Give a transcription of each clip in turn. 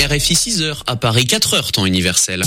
RFI 6h à Paris, 4h temps universel.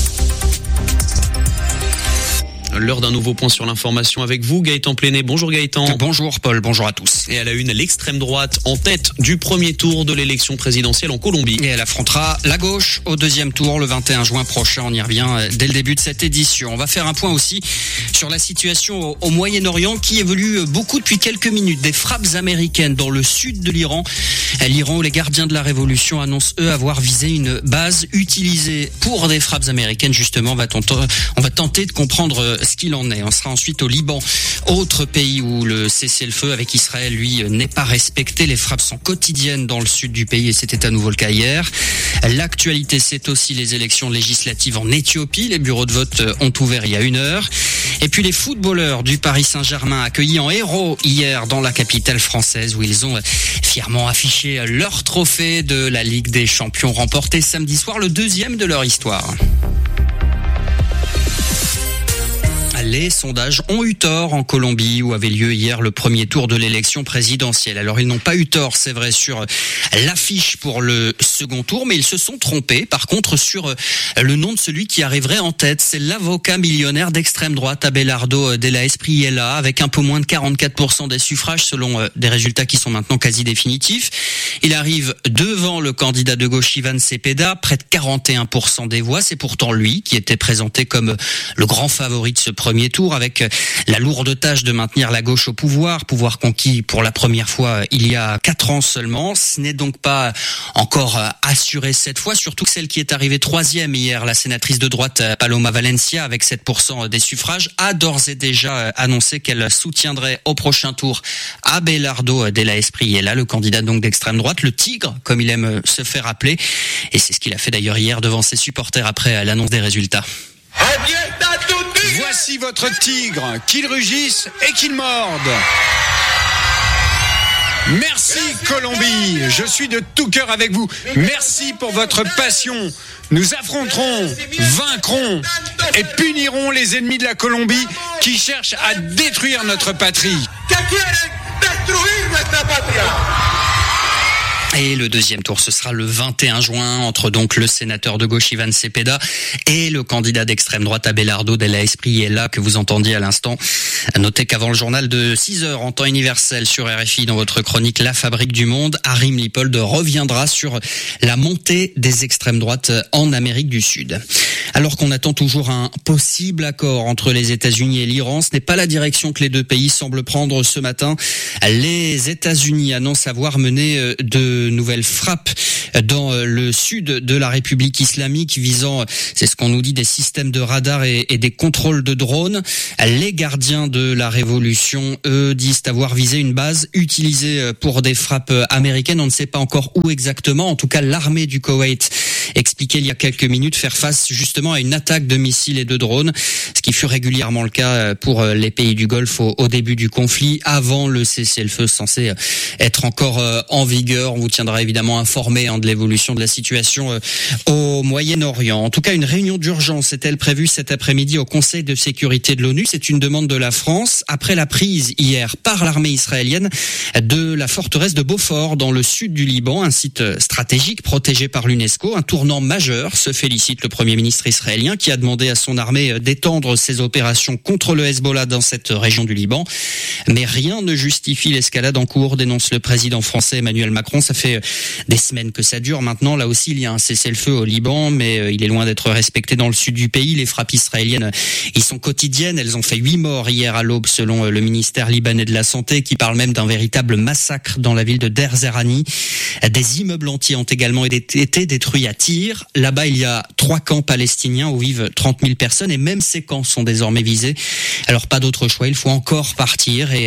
L'heure d'un nouveau point sur l'information avec vous, Gaëtan Pléné. Bonjour Gaëtan. Bonjour Paul, bonjour à tous. Et à la une, l'extrême droite en tête du premier tour de l'élection présidentielle en Colombie. Et elle affrontera la gauche au deuxième tour le 21 juin prochain. On y revient dès le début de cette édition. On va faire un point aussi sur la situation au Moyen-Orient qui évolue beaucoup depuis quelques minutes. Des frappes américaines dans le sud de l'Iran. L'Iran où les gardiens de la révolution annoncent eux avoir visé une base utilisée pour des frappes américaines. Justement, on va tenter de comprendre ce qu'il en est. On sera ensuite au Liban, autre pays où le cessez-le-feu avec Israël, lui, n'est pas respecté. Les frappes sont quotidiennes dans le sud du pays et c'était à nouveau le cas hier. L'actualité, c'est aussi les élections législatives en Éthiopie. Les bureaux de vote ont ouvert il y a 1 heure. Et puis les footballeurs du Paris Saint-Germain accueillis en héros hier dans la capitale française où ils ont fièrement affiché leur trophée de la Ligue des Champions remporté samedi soir, le 2e de leur histoire. Les sondages ont eu tort en Colombie où avait lieu hier le premier tour de l'élection présidentielle. Alors ils n'ont pas eu tort, c'est vrai, sur l'affiche pour le second tour, mais ils se sont trompés par contre sur le nom de celui qui arriverait en tête. C'est l'avocat millionnaire d'extrême droite Abelardo de la Espriella avec un peu moins de 44% des suffrages selon des résultats qui sont maintenant quasi définitifs. Il arrive devant le candidat de gauche Iván Cepeda, près de 41% des voix. C'est pourtant lui qui était présenté comme le grand favori de ce premier tour avec la lourde tâche de maintenir la gauche au pouvoir conquis pour la première fois il y a 4 ans seulement. Ce n'est donc pas encore assuré cette fois, surtout que celle qui est arrivée 3e hier, la sénatrice de droite Paloma Valencia avec 7% des suffrages, a d'ores et déjà annoncé qu'elle soutiendrait au prochain tour Abelardo de la Espriella, le candidat donc d'extrême droite, le tigre comme il aime se faire appeler, et c'est ce qu'il a fait d'ailleurs hier devant ses supporters après l'annonce des résultats. Voici votre tigre, qu'il rugisse et qu'il morde. Merci Colombie, je suis de tout cœur avec vous. Merci pour votre passion. Nous affronterons, vaincrons et punirons les ennemis de la Colombie qui cherchent à détruire notre patrie. Et le deuxième tour, ce sera le 21 juin entre donc le sénateur de gauche Iván Cepeda et le candidat d'extrême droite Abelardo de la Espriella que vous entendiez à l'instant. Notez qu'avant le journal de 6h en temps universel sur RFI, dans votre chronique La Fabrique du Monde, Harim Lipold reviendra sur la montée des extrêmes droites en Amérique du Sud. Alors qu'on attend toujours un possible accord entre les États-Unis et l'Iran, ce n'est pas la direction que les deux pays semblent prendre ce matin. Les États-Unis annoncent avoir mené de nouvelles frappes dans le sud de la République islamique visant, c'est ce qu'on nous dit, des systèmes de radar et des contrôles de drones. Les gardiens de la révolution, eux, disent avoir visé une base utilisée pour des frappes américaines. On ne sait pas encore où exactement. En tout cas, l'armée du Koweït expliquait il y a quelques minutes faire face justement à une attaque de missiles et de drones, ce qui fut régulièrement le cas pour les pays du Golfe au début du conflit, avant le cessez-le-feu censé être encore en vigueur. On vous tiendra évidemment informé de l'évolution de la situation au Moyen-Orient. En tout cas, une réunion d'urgence est-elle prévue cet après-midi au Conseil de sécurité de l'ONU. C'est une demande de la France après la prise hier par l'armée israélienne de la forteresse de Beaufort dans le sud du Liban, un site stratégique protégé par l'UNESCO. Un tournant majeur, se félicite le Premier ministre israélien qui a demandé à son armée d'étendre ses opérations contre le Hezbollah dans cette région du Liban. Mais rien ne justifie l'escalade en cours, dénonce le président français Emmanuel Macron. Ça fait des semaines que ça dure maintenant. Là aussi, il y a un cessez-le-feu au Liban, mais il est loin d'être respecté dans le sud du pays. Les frappes israéliennes, ils sont quotidiennes. Elles ont fait 8 morts hier à l'aube, selon le ministère libanais de la Santé, qui parle même d'un véritable massacre dans la ville de Der Zerani. Des immeubles entiers ont également été détruits à Tyr. Là-bas, il y a 3 camps palestiniens où vivent 30 000 personnes et même ces camps sont désormais visés. Alors, pas d'autre choix. Il faut encore partir et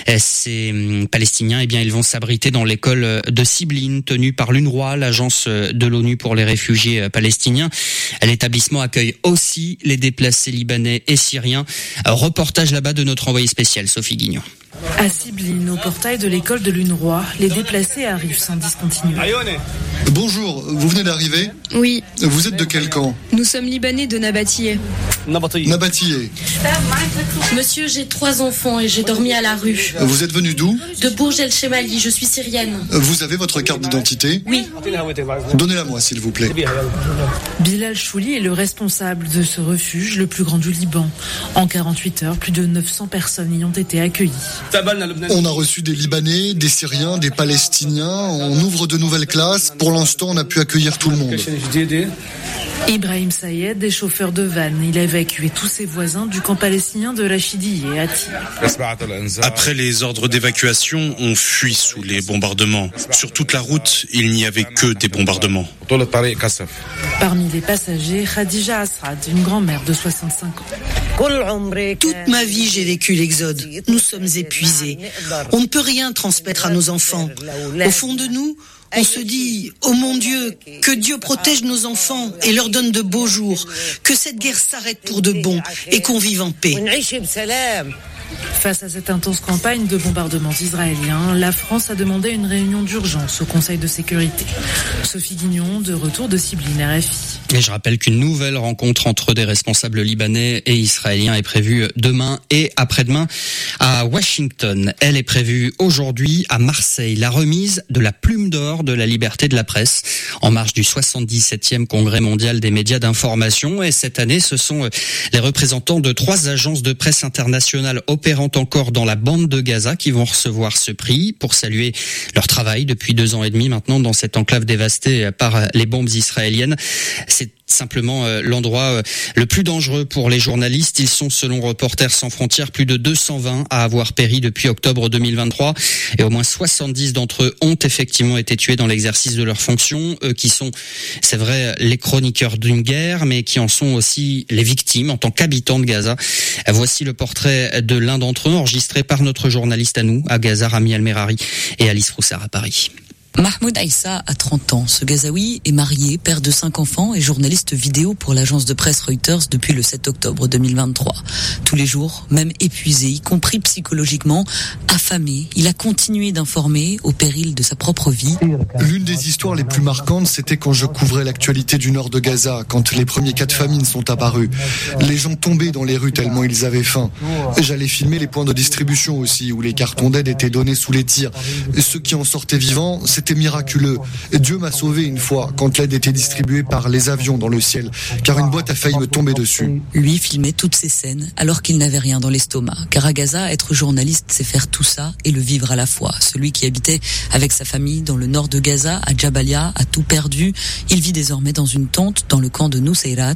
ces Palestiniens, eh bien, ils vont s'abriter dans l'école de Sibline, tenue par l'UNRWA, l'agence de l'ONU pour les réfugiés palestiniens. L'établissement accueille aussi les déplacés libanais et syriens. Reportage là-bas de notre envoyé spécial, Sophie Guignon. À Sibline, au portail de l'école de l'UNRWA, les déplacés arrivent sans discontinuer. Bonjour, vous venez d'arriver ? Oui. Vous êtes de quel camp ? Nous sommes libanais de Nabatieh. Nabatié. Monsieur, j'ai 3 enfants et j'ai dormi à la rue. Vous êtes venu d'où? De Bourj El Chemali, je suis syrienne. Vous avez votre carte d'identité? Oui. Donnez-la moi, s'il vous plaît. Bilal Chouli est le responsable de ce refuge, le plus grand du Liban. En 48 heures, plus de 900 personnes y ont été accueillies. On a reçu des Libanais, des Syriens, des Palestiniens. On ouvre de nouvelles classes. Pour l'instant, on a pu accueillir tout le monde. Ibrahim Sayed est chauffeur de van. Il a évacué tous ses voisins du camp palestinien de Rachidi et Ati. Après les ordres d'évacuation, on fuit sous les bombardements. Sur toute la route, il n'y avait que des bombardements. Parmi les passagers, Khadija Asrad, une grand-mère de 65 ans. Toute ma vie, j'ai vécu l'exode. Nous sommes épuisés. On ne peut rien transmettre à nos enfants. Au fond de nous, on se dit, oh mon Dieu, que Dieu protège nos enfants et leur donne de beaux jours, que cette guerre s'arrête pour de bon et qu'on vive en paix. Face à cette intense campagne de bombardements israéliens, la France a demandé une réunion d'urgence au Conseil de sécurité. Sophie Guignon, de retour de Cybline, RFI. Et je rappelle qu'une nouvelle rencontre entre des responsables libanais et israéliens est prévue demain et après-demain à Washington. Elle est prévue aujourd'hui à Marseille. La remise de la Plume d'Or de la liberté de la presse en marge du 77e Congrès mondial des médias d'information. Et cette année, ce sont les représentants de 3 agences de presse internationales opérant encore dans la bande de Gaza qui vont recevoir ce prix pour saluer leur travail depuis 2 ans et demi maintenant dans cette enclave dévastée par les bombes israéliennes. C'est simplement l'endroit le plus dangereux pour les journalistes. Ils sont, selon Reporters sans frontières, plus de 220 à avoir péri depuis octobre 2023 et au moins 70 d'entre eux ont effectivement été tués dans l'exercice de leurs fonctions. Eux qui sont, c'est vrai, les chroniqueurs d'une guerre, mais qui en sont aussi les victimes en tant qu'habitants de Gaza. Voici le portrait de l'un d'entre eux, enregistré par notre journaliste à nous, à Gaza, Rami El-Merari et Alice Roussard à Paris. Mahmoud Aïssa a 30 ans. Ce Gazaoui est marié, père de 5 enfants et journaliste vidéo pour l'agence de presse Reuters depuis le 7 octobre 2023. Tous les jours, même épuisé, y compris psychologiquement, affamé, il a continué d'informer au péril de sa propre vie. L'une des histoires les plus marquantes, c'était quand je couvrais l'actualité du nord de Gaza, quand les premiers cas de famine sont apparus. Les gens tombaient dans les rues tellement ils avaient faim. J'allais filmer les points de distribution aussi, où les cartons d'aide étaient donnés sous les tirs. Ceux qui en sortaient vivants, c'était miraculeux. Et Dieu m'a sauvé une fois quand l'aide était distribuée par les avions dans le ciel, car une boîte a failli me tomber dessus. Lui filmait toutes ces scènes alors qu'il n'avait rien dans l'estomac. Car à Gaza, être journaliste, c'est faire tout ça et le vivre à la fois. Celui qui habitait avec sa famille dans le nord de Gaza, à Jabalia, a tout perdu. Il vit désormais dans une tente dans le camp de Nuseirat.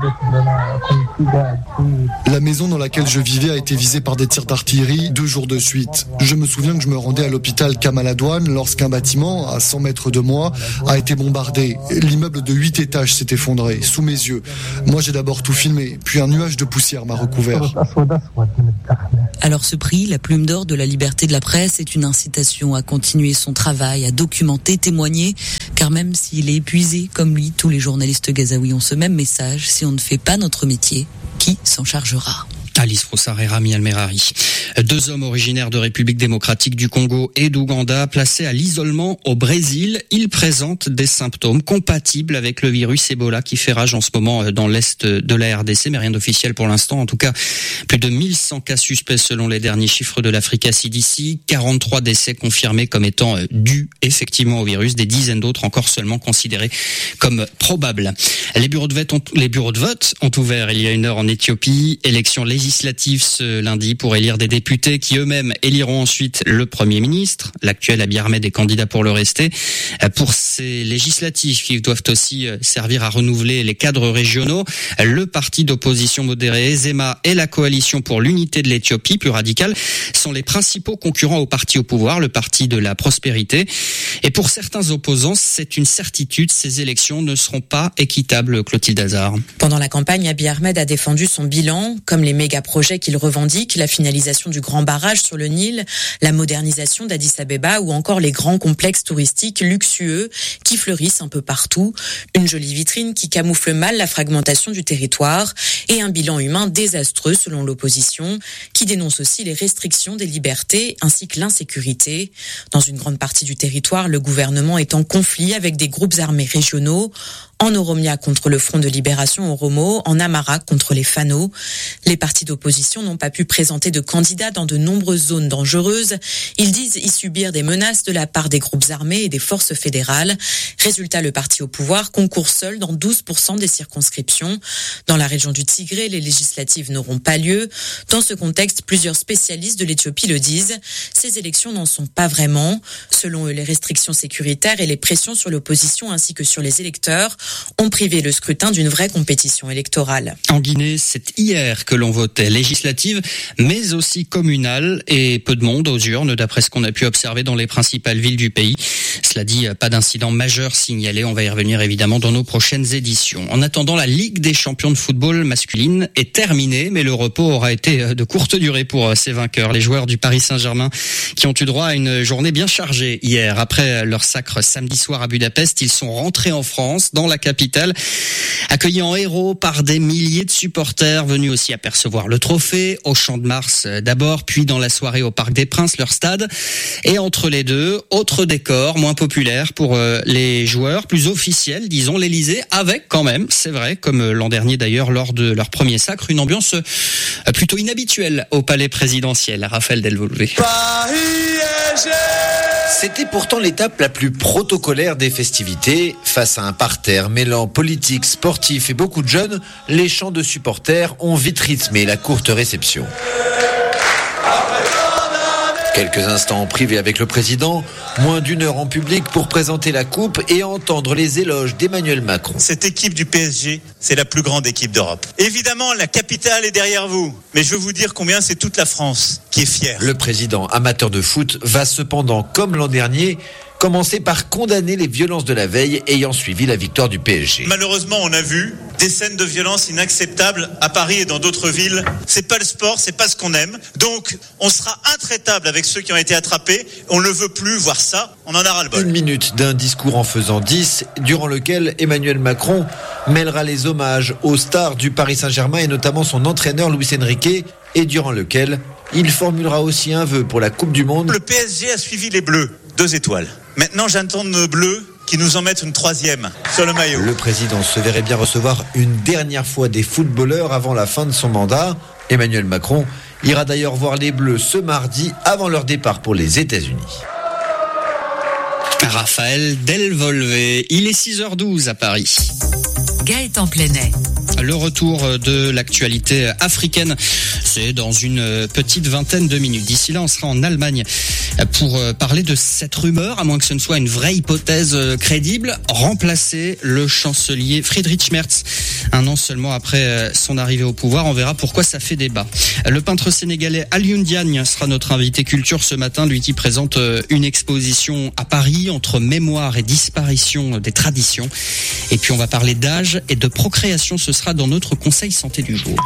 La maison dans laquelle je vivais a été visée par des tirs d'artillerie 2 jours de suite. Je me souviens que je me rendais à l'hôpital Kamal Adwan lorsqu'un bâtiment à 100 mètres de moi a été bombardé. L'immeuble de 8 étages s'est effondré sous mes yeux. Moi, j'ai d'abord tout filmé, puis un nuage de poussière m'a recouvert. Alors ce prix, la Plume d'Or de la liberté de la presse, est une incitation à continuer son travail, à documenter, témoigner, car même s'il est épuisé, comme lui, tous les journalistes gazaouis ont ce même message: si on ne fait pas notre métier, qui s'en chargera? Alice Roussard et Rami El-Merari. 2 hommes originaires de République démocratique du Congo et d'Ouganda placés à l'isolement au Brésil. Ils présentent des symptômes compatibles avec le virus Ebola qui fait rage en ce moment dans l'est de la RDC, mais rien d'officiel pour l'instant. En tout cas, plus de 1100 cas suspects selon les derniers chiffres de l'Africa CDC, 43 décès confirmés comme étant dus effectivement au virus, des dizaines d'autres encore seulement considérés comme probables. Les bureaux de vote ont ouvert il y a 1 heure en Éthiopie. Élections législatives ce lundi pour élire des députés qui eux-mêmes éliront ensuite le Premier ministre. L'actuel Abiy Ahmed est candidat pour le rester. Pour ces législatives qui doivent aussi servir à renouveler les cadres régionaux, le parti d'opposition modéré Zema et la coalition pour l'unité de l'Éthiopie, plus radicale, sont les principaux concurrents au parti au pouvoir, le parti de la prospérité. Et pour certains opposants, c'est une certitude, ces élections ne seront pas équitables, Clotilde Hazard. Pendant la campagne, Abiy Ahmed a défendu son bilan, comme les méga-projets qu'il revendique, la finalisation du grand barrage sur le Nil, la modernisation d'Addis Abeba ou encore les grands complexes touristiques luxueux qui fleurissent un peu partout, une jolie vitrine qui camoufle mal la fragmentation du territoire et un bilan humain désastreux selon l'opposition, qui dénonce aussi les restrictions des libertés ainsi que l'insécurité. Dans une grande partie du territoire, le gouvernement est en conflit avec des groupes armés régionaux. en Oromia contre le Front de Libération Oromo, en Amhara contre les Fano. Les partis d'opposition n'ont pas pu présenter de candidats dans de nombreuses zones dangereuses. Ils disent y subir des menaces de la part des groupes armés et des forces fédérales. Résultat, le parti au pouvoir concourt seul dans 12% des circonscriptions. Dans la région du Tigré, les législatives n'auront pas lieu. Dans ce contexte, plusieurs spécialistes de l'Éthiopie le disent. Ces élections n'en sont pas vraiment. Selon eux, les restrictions sécuritaires et les pressions sur l'opposition ainsi que sur les électeurs ont privé le scrutin d'une vraie compétition électorale. En Guinée, c'est hier que l'on votait législative, mais aussi communale, et peu de monde aux urnes, d'après ce qu'on a pu observer dans les principales villes du pays. Cela dit, pas d'incident majeur signalé. On va y revenir évidemment dans nos prochaines éditions. En attendant, la Ligue des champions de football masculine est terminée, mais le repos aura été de courte durée pour ses vainqueurs. Les joueurs du Paris Saint-Germain qui ont eu droit à une journée bien chargée hier. Après leur sacre samedi soir à Budapest, ils sont rentrés en France, dans la capitale, accueillis en héros par des milliers de supporters venus aussi apercevoir le trophée au Champ de Mars d'abord, puis dans la soirée au Parc des Princes, leur stade. Et entre les deux, autre décor, moins populaire pour les joueurs, plus officiel, disons, l'Elysée, avec quand même, c'est vrai, comme l'an dernier d'ailleurs lors de leur premier sacre, une ambiance plutôt inhabituelle au palais présidentiel. Raphaël Delvolvé. C'était pourtant l'étape la plus protocolaire des festivités. Face à un parterre mêlant politique, sportif et beaucoup de jeunes, les chants de supporters ont vite rythmé la courte réception. Quelques instants en privé avec le président, moins d'une heure en public pour présenter la coupe et entendre les éloges d'Emmanuel Macron. Cette équipe du PSG, c'est la plus grande équipe d'Europe. Évidemment, la capitale est derrière vous, mais je veux vous dire combien c'est toute la France qui est fière. Le président amateur de foot va cependant, comme l'an dernier, commencer par condamner les violences de la veille ayant suivi la victoire du PSG. Malheureusement, on a vu des scènes de violence inacceptables à Paris et dans d'autres villes. C'est pas le sport, c'est pas ce qu'on aime. Donc, on sera intraitable avec ceux qui ont été attrapés. On ne veut plus voir ça. On en a ras-le-bol. 1 minute d'un discours en faisant 10, durant lequel Emmanuel Macron mêlera les hommages aux stars du Paris Saint-Germain et notamment son entraîneur Luis Enrique, et durant lequel il formulera aussi un vœu pour la Coupe du Monde. Le PSG a suivi les Bleus, 2 étoiles. Maintenant, j'attends nos Bleus qui nous en mettent une 3e sur le maillot. Le président se verrait bien recevoir une dernière fois des footballeurs avant la fin de son mandat. Emmanuel Macron ira d'ailleurs voir les Bleus ce mardi avant leur départ pour les États-Unis. Raphaël Delvolvé, il est 6h12 à Paris. Gaëtan Plenet. Le retour de l'actualité africaine, c'est dans une petite vingtaine de minutes. D'ici là, on sera en Allemagne pour parler de cette rumeur, à moins que ce ne soit une vraie hypothèse crédible, remplacer le chancelier Friedrich Merz. 1 an seulement après son arrivée au pouvoir, on verra pourquoi ça fait débat. Le peintre sénégalais Alioune Diagne sera notre invité culture ce matin, lui qui présente une exposition à Paris entre mémoire et disparition des traditions. Et puis on va parler d'âge et de procréation, ce sera dans notre conseil santé du jour.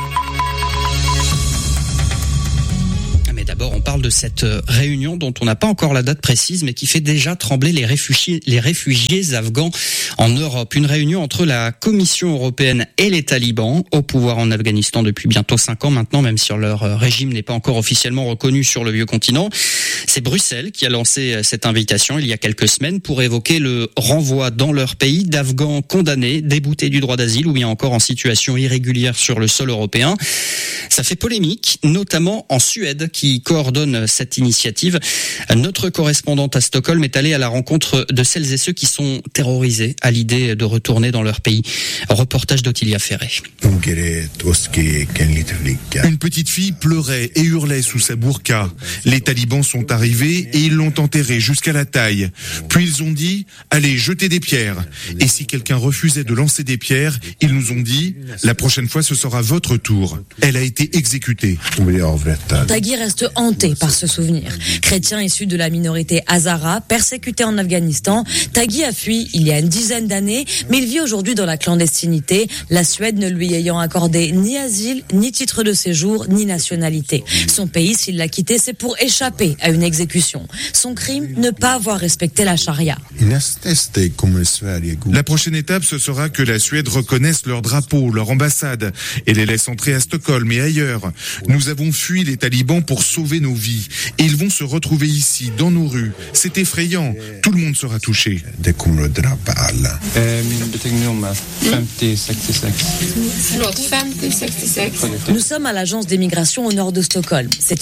Mais d'abord, on parle de cette réunion dont on n'a pas encore la date précise, mais qui fait déjà trembler les réfugiés afghans en Europe. Une réunion entre la Commission européenne et les talibans, au pouvoir en Afghanistan depuis bientôt 5 ans maintenant, même si leur régime n'est pas encore officiellement reconnu sur le vieux continent. C'est Bruxelles qui a lancé cette invitation il y a quelques semaines pour évoquer le renvoi dans leur pays d'Afghans condamnés, déboutés du droit d'asile ou bien encore en situation irrégulière sur le sol européen. Ça fait polémique, notamment en Suède qui coordonne cette initiative. Notre correspondante à Stockholm est allée à la rencontre de celles et ceux qui sont terrorisés à l'idée de retourner dans leur pays. Reportage d'Ottilia Ferré. Une petite fille pleurait et hurlait sous sa burqa. Les talibans sont arrivés et ils l'ont enterrée jusqu'à la taille. Puis ils ont dit « Allez, jetez des pierres ». Et si quelqu'un refusait de lancer des pierres, ils nous ont dit « La prochaine fois, ce sera votre tour ». Elle a été exécutée. Taghi reste hanté par ce souvenir. Chrétien issu de la minorité Hazara, persécuté en Afghanistan, Taghi a fui il y a une dizaine d'années, mais il vit aujourd'hui dans la clandestinité, la Suède ne lui ayant accordé ni asile, ni titre de séjour, ni nationalité. Son pays, s'il l'a quitté, c'est pour échapper à une exécution. Son crime, ne pas avoir respecté la charia. La prochaine étape, ce sera que la Suède reconnaisse leur drapeau, leur ambassade, et les laisse entrer à Stockholm et et ailleurs. Nous avons fui les talibans pour sauver nos vies. Et ils vont se retrouver ici, dans nos rues. C'est effrayant. Tout le monde sera touché. Nous sommes à l'agence d'immigration au nord de Stockholm. C'est